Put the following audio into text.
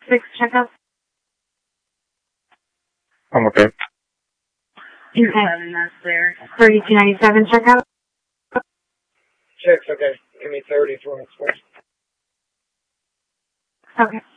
6 checkup. I'm okay. Okay. That's there. 3297 checkup. Checks, okay. Give me 30 for next one. Okay.